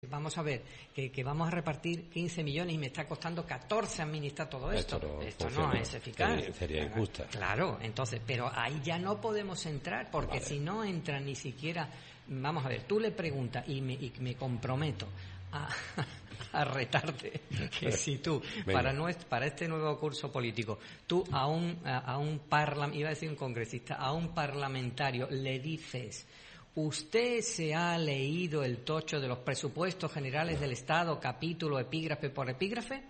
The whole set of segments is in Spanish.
vamos a ver, que vamos a repartir 15 millones y me está costando 14 administrar todo esto. Esto no es eficaz. Sería injusta. Claro, entonces, pero ahí ya no podemos entrar, porque si no entra ni siquiera... Vamos a ver, tú le preguntas y me comprometo a retarte que si tú, para este nuevo curso político, tú iba a decir un congresista, a un parlamentario le dices: ¿usted se ha leído el tocho de los presupuestos generales del Estado, capítulo, epígrafe por epígrafe?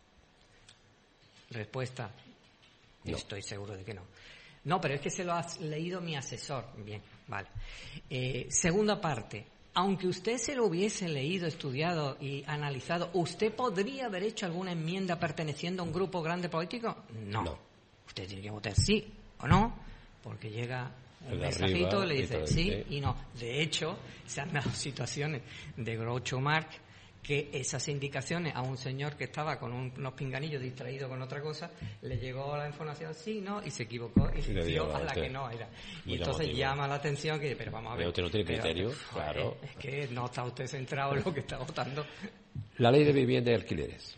Respuesta: no. Estoy seguro de que no. No, pero es que se lo ha leído mi asesor. Bien, vale. Segunda parte. Aunque usted se lo hubiese leído, estudiado y analizado, ¿usted podría haber hecho alguna enmienda perteneciendo a un grupo grande político? No. Usted tiene que votar sí o no, porque llega un mensajito y le dice sí y no. De hecho, se han dado situaciones de Groucho Marx que esas indicaciones a un señor que estaba con unos pinganillos distraído con otra cosa, le llegó la información sí, no, y se equivocó y le dio a la que no era. Y entonces llama la atención que, pero vamos a ver. Usted no tiene criterio, claro. Es que no está usted centrado en lo que está votando. La ley de vivienda y alquileres.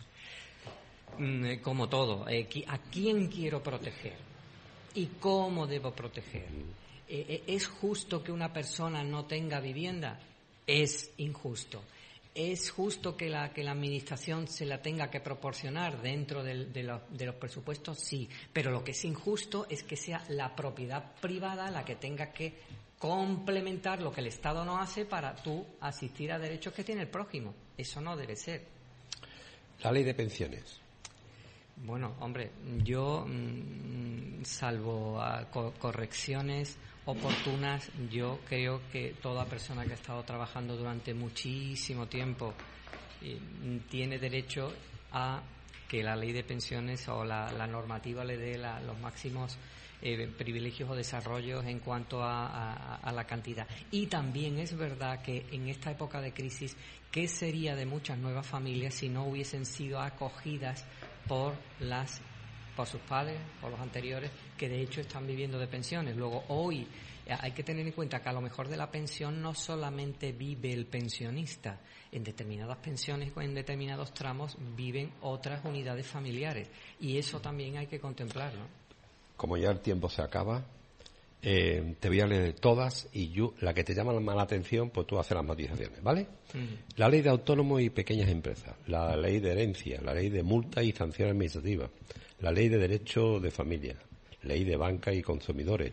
Como todo, ¿a quién quiero proteger? ¿Y cómo debo proteger? ¿Es justo que una persona no tenga vivienda? Es injusto. ¿Es justo que la administración se la tenga que proporcionar dentro de los presupuestos? Sí, pero lo que es injusto es que sea la propiedad privada la que tenga que complementar lo que el Estado no hace para tú asistir a derechos que tiene el prójimo. Eso no debe ser. La ley de pensiones. Bueno, hombre, yo, salvo correcciones oportunas, yo creo que toda persona que ha estado trabajando durante muchísimo tiempo tiene derecho a que la ley de pensiones o la normativa le dé los máximos privilegios o desarrollos en cuanto a la cantidad. Y también es verdad que en esta época de crisis, ¿qué sería de muchas nuevas familias si no hubiesen sido acogidas por sus padres, por los anteriores, que de hecho están viviendo de pensiones? Luego, hoy hay que tener en cuenta que a lo mejor de la pensión no solamente vive el pensionista. En determinadas pensiones o en determinados tramos viven otras unidades familiares. Y eso también hay que contemplarlo. Como ya el tiempo se acaba, te voy a leer todas y la que te llama la atención, pues tú haces las matizaciones, ¿vale? La ley de autónomos y pequeñas empresas, la ley de herencia, la ley de multas y sanciones administrativas, la ley de derecho de familia, ley de banca y consumidores,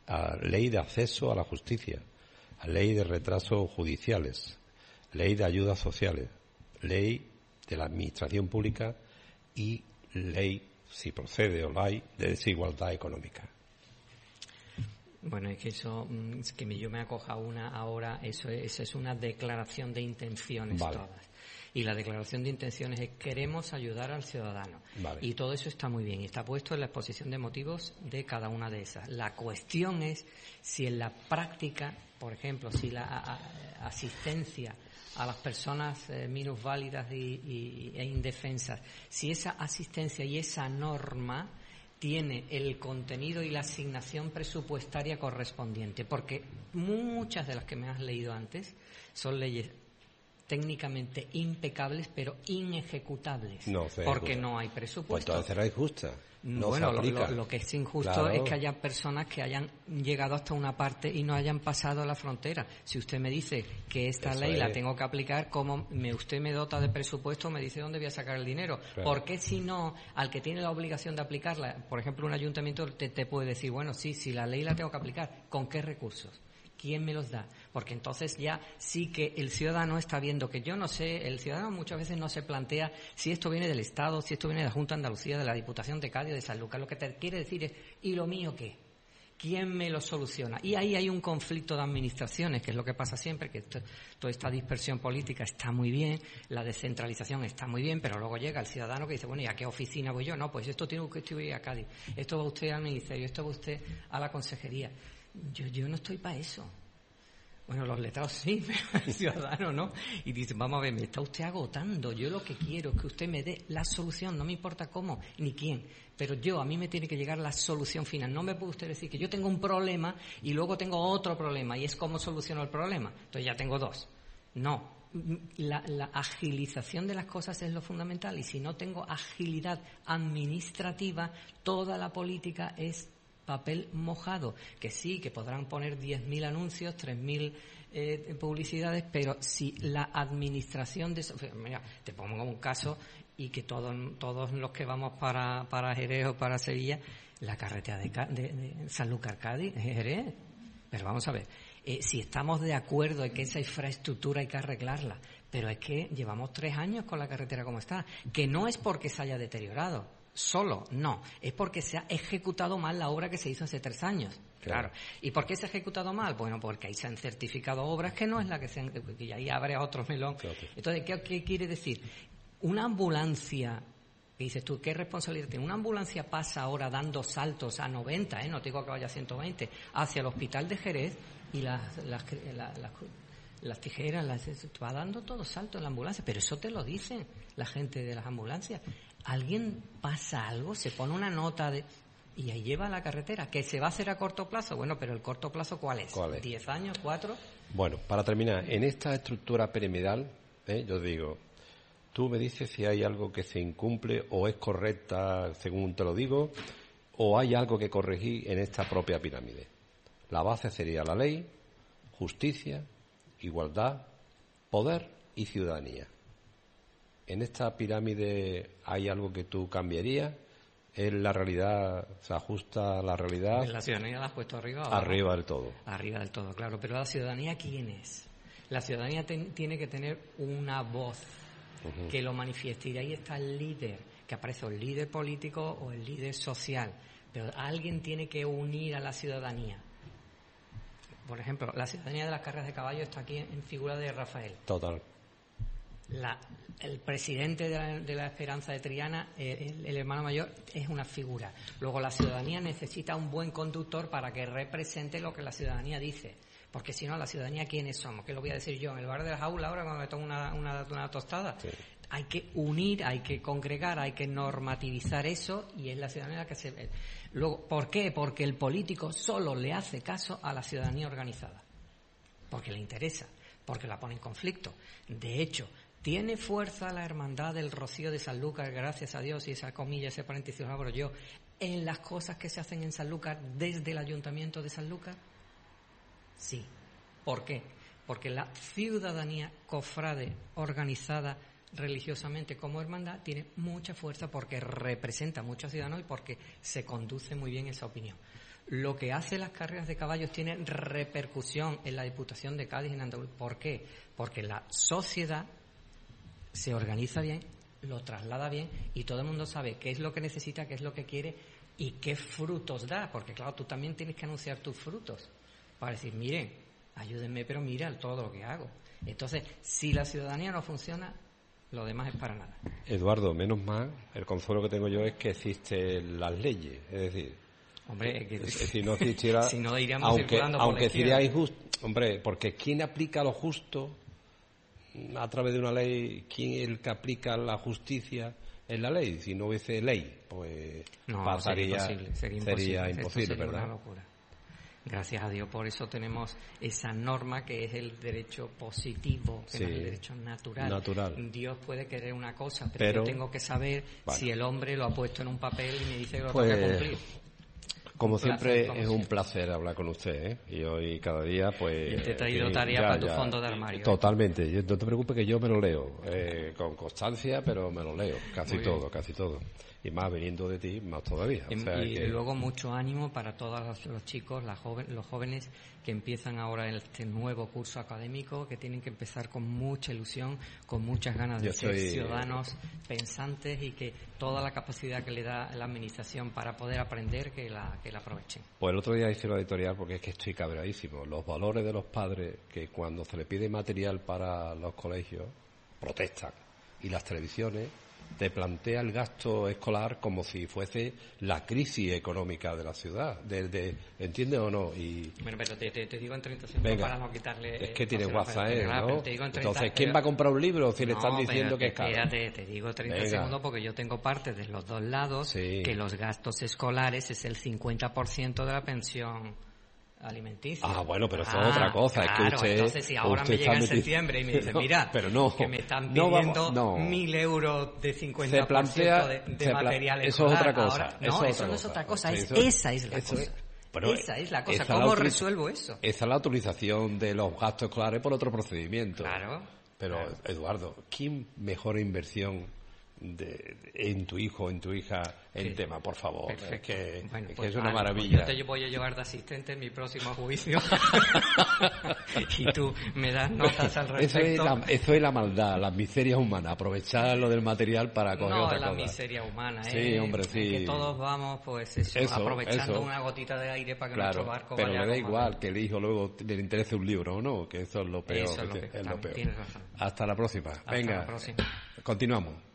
ley de acceso a la justicia, ley de retrasos judiciales, ley de ayudas sociales, ley de la administración pública y ley, si procede o la hay, de desigualdad económica. Bueno, es que eso, es que yo me acoja una ahora, eso es una declaración de intenciones, vale. Todas. Y la declaración de intenciones es: queremos ayudar al ciudadano. Vale. Y todo eso está muy bien y está puesto en la exposición de motivos de cada una de esas. La cuestión es si en la práctica, por ejemplo, si la asistencia a las personas minusválidas e indefensas, si esa asistencia y esa norma tiene el contenido y la asignación presupuestaria correspondiente, porque muchas de las que me has leído antes son leyes técnicamente impecables pero inejecutables, porque no hay presupuesto. Pues entonces será injusta. No bueno, lo que es injusto, claro, es que haya personas que hayan llegado hasta una parte y no hayan pasado la frontera. Si usted me dice que esta ley la tengo que aplicar, ¿cómo usted me dota de presupuesto? Me dice dónde voy a sacar el dinero. Claro. ¿Por qué si no, al que tiene la obligación de aplicarla, por ejemplo un ayuntamiento te puede decir, bueno, sí, si la ley la tengo que aplicar, ¿con qué recursos? ¿Quién me los da? Porque entonces ya sí que el ciudadano está viendo que yo no sé, el ciudadano muchas veces no se plantea si esto viene del Estado, si esto viene de la Junta de Andalucía, de la Diputación de Cádiz, de San Lucas. Lo que te quiere decir es, ¿y lo mío qué? ¿Quién me lo soluciona? Y ahí hay un conflicto de administraciones, que es lo que pasa siempre, que toda esta dispersión política está muy bien, la descentralización está muy bien, pero luego llega el ciudadano que dice, bueno, ¿y a qué oficina voy yo? No, pues esto tiene que ir a Cádiz, esto va usted al ministerio, esto va usted a la consejería. Yo no estoy para eso. Bueno, los letrados sí, pero el ciudadano no. Y dice, vamos a ver, me está usted agotando. Yo lo que quiero es que usted me dé la solución, no me importa cómo ni quién. Pero a mí me tiene que llegar la solución final. No me puede usted decir que yo tengo un problema y luego tengo otro problema y es cómo soluciono el problema. Entonces ya tengo dos. No, la agilización de las cosas es lo fundamental, y si no tengo agilidad administrativa, toda la política es papel mojado, que sí, que podrán poner 10.000 anuncios, 3.000 publicidades, pero si la administración de eso... Mira, te pongo un caso, y que todos los que vamos para Jerez o para Sevilla, la carretera de Sanlúcar-Cádiz es Jerez. Pero vamos a ver, si estamos de acuerdo en que esa infraestructura hay que arreglarla, pero es que llevamos 3 años con la carretera como está, que no es porque se haya deteriorado, solo, no, es porque se ha ejecutado mal la obra que se hizo hace 3 años. Claro. ¿Y por qué se ha ejecutado mal? Bueno, porque ahí se han certificado obras que no es la que se han... Y ahí abre otro melón. Claro. Entonces, ¿qué quiere decir? Una ambulancia... Y dices tú, ¿qué responsabilidad tiene? Una ambulancia pasa ahora dando saltos a 90, no te digo que vaya a 120, hacia el hospital de Jerez, y las tijeras, va dando todo salto en la ambulancia, pero eso te lo dicen la gente de las ambulancias. Alguien pasa algo, se pone una nota y ahí lleva la carretera, que se va a hacer a corto plazo. Bueno, pero el corto plazo, ¿cuál es? ¿10 años, 4? Bueno, para terminar, en esta estructura piramidal, yo digo... Tú me dices si hay algo que se incumple o es correcta según te lo digo, o hay algo que corregir en esta propia pirámide. La base sería la ley, justicia, igualdad, poder y ciudadanía. ¿En esta pirámide hay algo que tú cambiarías? ¿Es la realidad, se ajusta a la realidad? La ciudadanía la has puesto arriba. Arriba del todo. Arriba del todo, claro. Pero la ciudadanía, ¿quién es? La ciudadanía tiene que tener una voz que lo manifieste, y ahí está el líder, que aparece o el líder político o el líder social, pero alguien tiene que unir a la ciudadanía. Por ejemplo, la ciudadanía de las carreras de caballo está aquí en figura de Rafael. Total. El presidente de la Esperanza de Triana, el hermano mayor, es una figura. Luego la ciudadanía necesita un buen conductor para que represente lo que la ciudadanía dice. Porque si no, la ciudadanía, ¿quiénes somos? ¿Qué lo voy a decir yo? ¿En el bar de la jaula ahora cuando me tomo una tostada? Sí. Hay que unir, hay que congregar, hay que normativizar eso, y es la ciudadanía la que se... Luego, ¿por qué? Porque el político solo le hace caso a la ciudadanía organizada. Porque le interesa, porque la pone en conflicto. De hecho, tiene fuerza la hermandad del Rocío de Sanlúcar, gracias a Dios, y esa comilla, ese paréntesis lo abro yo, en las cosas que se hacen en Sanlúcar desde el Ayuntamiento de Sanlúcar. Sí. ¿Por qué? Porque la ciudadanía cofrade organizada religiosamente como hermandad tiene mucha fuerza, porque representa a muchos ciudadanos y porque se conduce muy bien esa opinión. Lo que hace las carreras de caballos tiene repercusión en la Diputación de Cádiz y en Andalucía. ¿Por qué? Porque la sociedad se organiza bien, lo traslada bien, y todo el mundo sabe qué es lo que necesita, qué es lo que quiere y qué frutos da. Porque claro, tú también tienes que anunciar tus frutos para decir, miren, ayúdenme, pero mira todo lo que hago. Entonces, si la ciudadanía no funciona, lo demás es para nada. Eduardo, menos mal, el consuelo que tengo yo es que existen las leyes, es decir... Hombre, si no existiera... si no iríamos circulando por aunque sería injusto... Hombre, porque ¿quién aplica lo justo a través de una ley? ¿Quién es el que aplica la justicia en la ley? Si no hubiese ley, pues no, pasaría... Sería imposible, ¿verdad? Una locura. Gracias a Dios, por eso tenemos esa norma que es el derecho positivo, que no es el derecho natural. Dios puede querer una cosa, pero yo tengo que saber si el hombre lo ha puesto en un papel y me dice que lo tengo que cumplir. Como siempre, es un placer hablar con usted, Y hoy, cada día, pues... Yo te he traído tarea para tu fondo de armario. Totalmente. No te preocupes que yo me lo leo. Con constancia, pero me lo leo. Casi todo. Y más viniendo de ti, más todavía. Luego mucho ánimo para todos los chicos, los jóvenes que empiezan ahora este nuevo curso académico, que tienen que empezar con mucha ilusión, con muchas ganas de ser ciudadanos pensantes, y que toda la capacidad que le da la administración para poder aprender, que la aprovechen. Pues el otro día hice una editorial, porque es que estoy cabreadísimo. Los valores de los padres, que cuando se le pide material para los colegios, protestan. Y las televisiones te plantea el gasto escolar como si fuese la crisis económica de la ciudad. ¿Entiendes o no? Bueno, pero te digo en 30 segundos para no quitarle... Es que tiene WhatsApp, ¿no? Entonces, ¿quién pero... va a comprar un libro si le están diciendo que es caro? Espérate, te digo 30 segundos porque yo tengo parte de los dos lados, que los gastos escolares es el 50% de la pensión alimenticio. Bueno, pero eso es otra cosa. Claro, es que usted, entonces si ahora me llega en septiembre y me dice, mira, pero no, que me están pidiendo 1.000 euros de 50% de material escolar. Eso es otra cosa. Ahora, eso no es otra cosa, esa es la cosa. Pero esa es la cosa. ¿Cómo resuelvo eso? Esa es la utilización de los gastos escolares por otro procedimiento. Claro. Pero, claro. Eduardo, ¿quién mejor inversión en tu hijo o en tu hija en tema, por favor? Perfecto. Es una maravilla. Yo te voy a llevar de asistente en mi próximo juicio y tú me das notas al respecto. Eso es la maldad, las miserias humanas, aprovechar lo del material para coger otra cosa. No, la miseria humana, sí, hombre, sí. Que todos vamos, pues aprovechando una gotita de aire para que nuestro barco pero vaya. Pero le da igual que el hijo luego le interese un libro o no, que eso es lo peor. Eso es lo peor. Es lo peor. Tienes razón. Hasta la próxima. Venga, hasta la próxima. Continuamos.